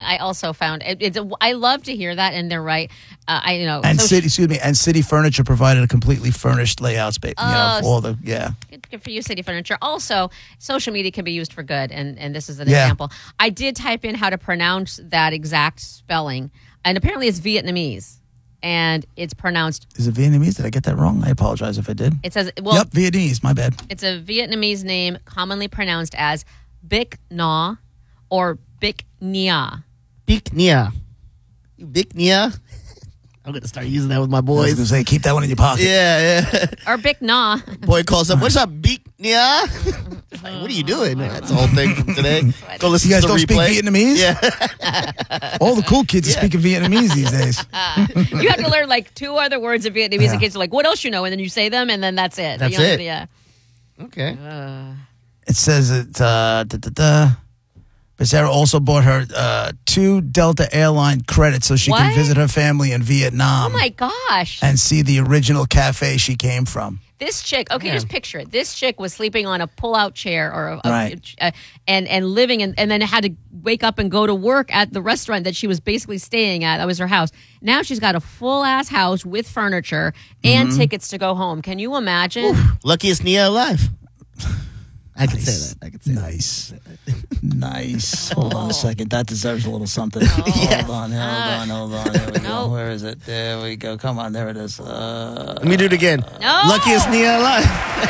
I also found I love to hear that, and they're right. And City Furniture provided a completely furnished layout space. For all the Good for you, City Furniture. Also, social media can be used for good, and this is an example. I did type in how to pronounce that exact spelling, and apparently it's Vietnamese, and it's pronounced. Is it Vietnamese? Did I get that wrong? I apologize if I did. It says, yep, Vietnamese. My bad. It's a Vietnamese name commonly pronounced as Bic Na or Bic Nia. Bic Nia. Bic Nia. I'm going to start using that with my boys. I was going to say, keep that one in your pocket. Yeah. Or Bic Na. Boy calls up, what's up, Bic Nia? Like, what are you doing? That's the whole thing from today. Go listen you guys to the don't replay. speak Vietnamese? Yeah. All the cool kids are speaking Vietnamese these days. You have to learn like 2 other words of Vietnamese. And kids are like, what else you know? And then you say them, and then that's it. That's it. Yeah. Okay. It says that but Sarah also bought her 2 Delta Airline credits so she can visit her family in Vietnam. Oh, my gosh. And see the original cafe she came from. This chick, just picture it. This chick was sleeping on a pull-out chair or right. And living and then had to wake up and go to work at the restaurant that she was basically staying at. That was her house. Now she's got a full-ass house with furniture and tickets to go home. Can you imagine? Oof, luckiest Nia alive. I could say that. I could say nice. Nice. Hold on a second. That deserves a little something. Hold on. There we go. Where is it? There we go. Come on. There it is. Let me do it again. No. Luckiest Nia alive.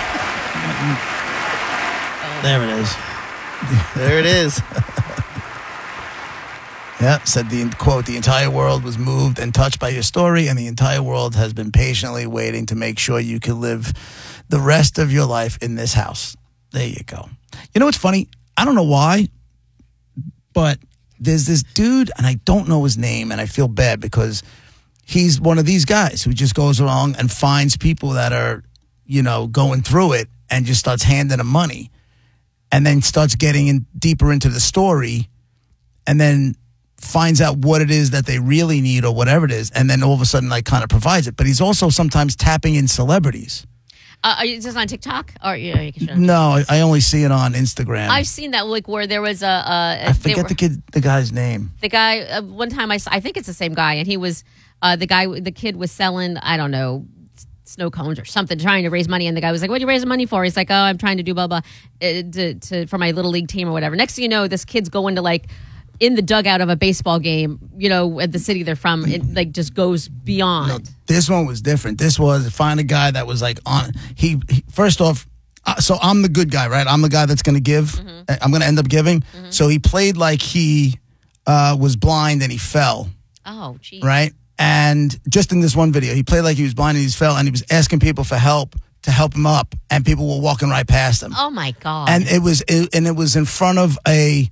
There it is. There it is. Yeah, said quote, the entire world was moved and touched by your story, and the entire world has been patiently waiting to make sure you can live the rest of your life in this house. There you go. You know what's funny? I don't know why, but there's this dude, and I don't know his name, and I feel bad because he's one of these guys who just goes along and finds people that are, going through it and just starts handing them money and then starts getting deeper into the story and then finds out what it is that they really need or whatever it is, and then all of a sudden, kind of provides it. But he's also sometimes tapping in celebrities. Is this on TikTok? Or No, I only see it on Instagram. I've seen that where there was I forget the guy's name. The guy one time I think it's the same guy, and he was the kid was selling, I don't know, snow cones or something, trying to raise money, and the guy was like, "What are you raising money for?" He's like, "Oh, I'm trying to do blah blah for my little league team or whatever." Next thing you know, this kid's going to in the dugout of a baseball game, at the city they're from. It just goes beyond. No, this one was different. This was find a guy that was on. He first off, so I'm the good guy, right? I'm the guy that's going to give. Mm-hmm. I'm going to end up giving. Mm-hmm. So he played like he was blind and he fell. Oh, geez. Right, and just in this one video, he played like he was blind and he fell, and he was asking people for help to help him up, and people were walking right past him. Oh my God! And it was in front of a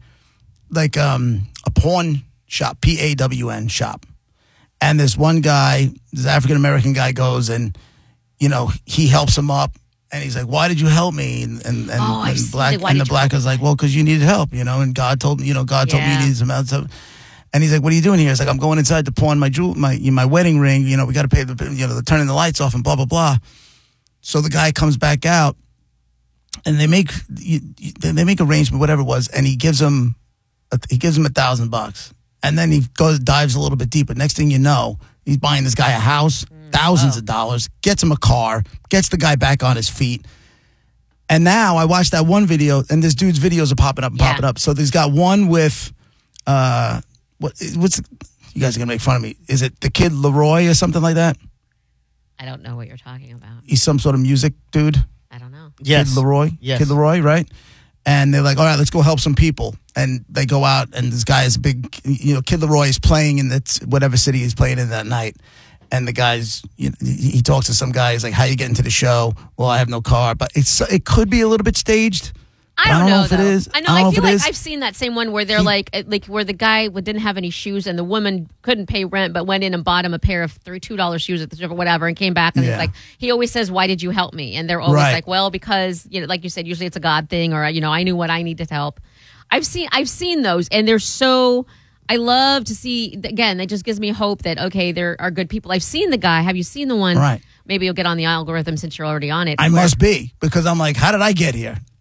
pawn shop, PAWN shop. And this one guy, this African-American guy goes and, he helps him up. And he's like, why did you help me? And the black guy's like, well, because you needed help, and God told me, you needed some help. And he's like, what are you doing here? He's like, I'm going inside to pawn my wedding ring. We got to pay the turning the lights off and blah, blah, blah. So the guy comes back out and they make arrangement, whatever it was. And he gives him $1,000, and then he dives a little bit deeper. Next thing you know, he's buying this guy a house, thousands of dollars, gets him a car, gets the guy back on his feet. And now I watched that one video, and this dude's videos are popping up. So there's got one with what's you guys are gonna make fun of me? Is it the Kid Leroy or something like that? I don't know what you're talking about. He's some sort of music dude. I don't know. Yes. Kid Leroy. Yes. Kid Leroy, right? And they're like, all right, let's go help some people. And they go out, and this guy is big, Kid Leroy is playing in whatever city he's playing in that night. And the guy's, he talks to some guy. He's like, how you getting to the show? Well, I have no car. But it could be a little bit staged. I don't know if it is. I know. I feel like I've seen that same one where they're like where the guy didn't have any shoes and the woman couldn't pay rent but went in and bought him a pair of $2 shoes at the store or whatever and came back and he's like, he always says, why did you help me? And they're always like, well, because, like you said, usually it's a God thing or, I knew what I needed to help. I've seen those and they're so, I love to see, again, that just gives me hope that, okay, there are good people. I've seen the guy. Have you seen the one? Right. Maybe you'll get on the algorithm since you're already on it. I must be because I'm like, how did I get here?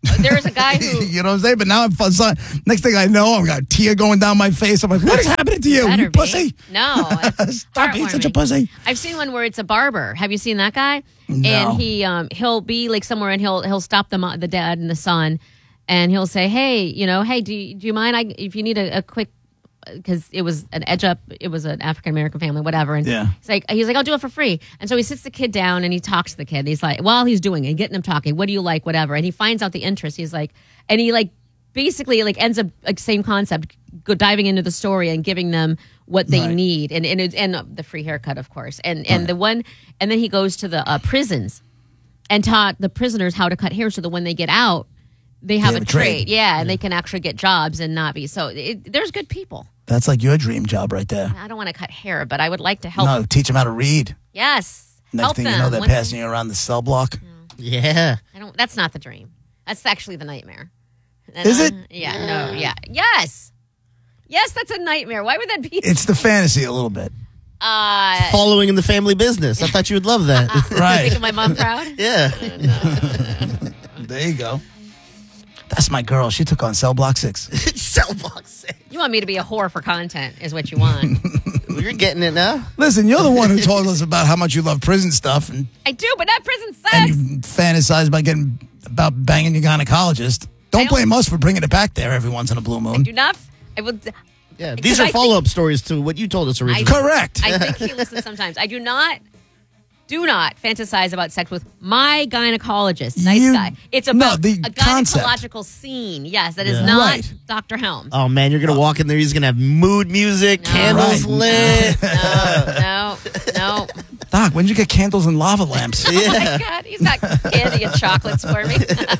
There's a guy who... You know what I'm saying? But now I'm fun. Next thing I know, I've got a tear going down my face. I'm like, what is happening to you, you pussy? No. Stop being such a pussy. I've seen one where it's a barber. Have you seen that guy? No. And he'll be like somewhere and he'll stop the dad and the son, and he'll say, hey, do you mind if you need a quick, because it was an African American family, whatever. And he's like, I'll do it for free. And so he sits the kid down and he talks to the kid. He's like, while he's doing it, getting him talking, what do you like, whatever. And he finds out the interest. He's like, and he like basically like ends up like same concept, diving into the story and giving them what they need, and the free haircut, of course. And then he goes to the prisons and taught the prisoners how to cut hair so that when they get out, they have a trade. Yeah, and they can actually get jobs and not be. So there's good people. That's like your dream job right there. I don't want to cut hair, but I would like to help. No, teach them how to read. Yes. Next thing you know, they're passing you around the cell block. Yeah. That's not the dream. That's actually the nightmare. Is it? Yeah. No. Yeah. Yes. Yes, that's a nightmare. Why would that be? It's the fantasy a little bit. Following in the family business. I thought you would love that. Right. Making my mom proud? Yeah. There you go. That's my girl. She took on Cell Block 6. Cell Block 6. You want me to be a whore for content is what you want. Well, you're getting it now. Listen, you're the one who told us about how much you love prison stuff. And I do, but not prison sex. And you fantasize about banging your gynecologist. Don't blame us for bringing it back there every once in a blue moon. I do not. I will. Yeah, these are follow-up stories to what you told us originally. Correct. I think he listens sometimes. I do not fantasize about sex with my gynecologist. Nice guy. It's about a gynecological scene. Yes, that is not Dr. Helms. Oh, man, you're going to walk in there. He's going to have mood music, candles lit. No. Doc, when did you get candles and lava lamps? Oh, my God. He's got candy and chocolates for me.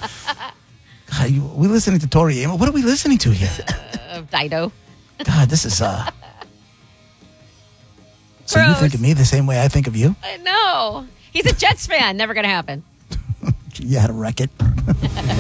God, we listening to Tori Amos? What are we listening to here? Dido. God, this is... So you think of me the same way I think of you? No. He's a Jets fan. Never going to happen. You had to wreck it.